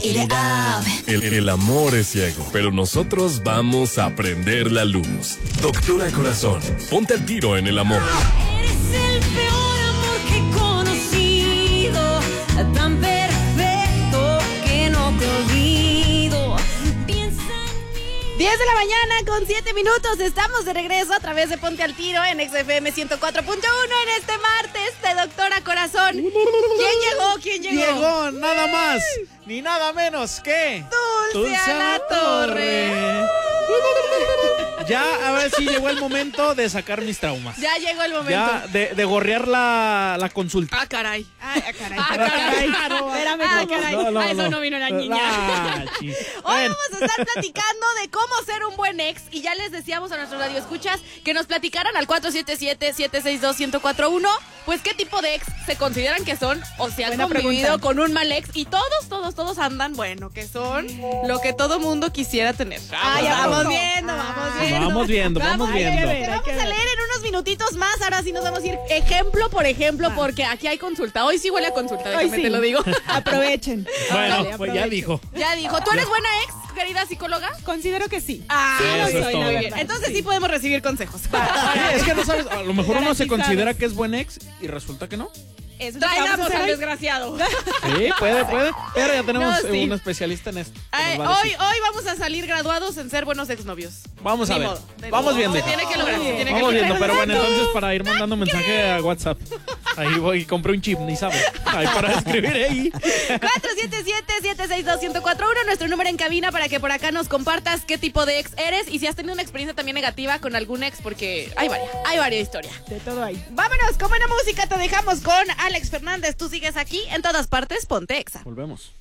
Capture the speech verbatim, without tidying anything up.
El, el amor es ciego, pero nosotros vamos a prender la luz. Doctora Corazón, ponte al tiro en el amor. Eres el peor amor que he conocido, tan perfecto que no te olvido. Piensa en mí. diez de la mañana con siete minutos. Estamos de regreso a través de Ponte al Tiro en X F M ciento cuatro punto uno en este martes de Doctora Corazón. ¿Quién llegó? ¿Quién llegó? Llegó nada más ni nada menos que Dulce, a la Torre. Ya, a ver si llegó el momento de sacar mis traumas. Ya llegó el momento. Ya, de, de gorrear la, la consulta. Ah, caray. Ay, ah, caray. Ah, caray. Espérame, Ah, no, caray. No, no, a eso no. no vino la niña. Ah, chi. Hoy Bueno, vamos a estar platicando de cómo ser un buen ex y ya les decíamos a nuestros radioescuchas que nos platicaran al cuatro siete siete, siete seis dos, uno cero cuatro uno pues qué tipo de ex se consideran que son o se han Buena convivido pregunta. con un mal ex y todos, todos, todos andan, bueno, que son lo que todo mundo quisiera tener. Ah, ya vamos. vamos viendo, vamos viendo. Vamos viendo, vamos a viendo. ver, te vamos a leer en unos minutitos más, ahora sí nos vamos a ir ejemplo por ejemplo porque aquí hay consulta. Hoy sí huele a consulta, déjame sí. te lo digo. Aprovechen. bueno, Dale, pues ya aprovechen. dijo. Ya dijo, ¿tú eres buena ex, querida psicóloga? Considero que sí. Ah, Sí, eso muy es todo. bien. Entonces sí. podemos recibir consejos. Sí, es que no sabes, a lo mejor uno se Garantizados. considera que es buen ex y resulta que no. Eso es lo que vamos a Traigamos hacer al hoy. desgraciado. Sí, puede, puede. Pero ya tenemos No, eh, sí. un especialista en esto. que Ay, nos va a hoy, decir. hoy vamos a salir graduados en ser buenos exnovios. Vamos a Ni ver. modo, de Vamos modo. viendo. Se tiene que lograr, se tiene que Vamos lograr. viendo, pero bueno, entonces para ir mandando mensaje a WhatsApp. Ahí voy y compré un chip, ni sabe. Ahí para escribir ahí. cuatro siete siete, siete seis dos, uno cero cuatro uno, nuestro número en cabina para que por acá nos compartas qué tipo de ex eres y si has tenido una experiencia también negativa con algún ex, porque hay varias, hay varias historias. De todo ahí. Vámonos, con buena música te dejamos con Alex Fernández. Tú sigues aquí, en todas partes, ponte exa. Volvemos.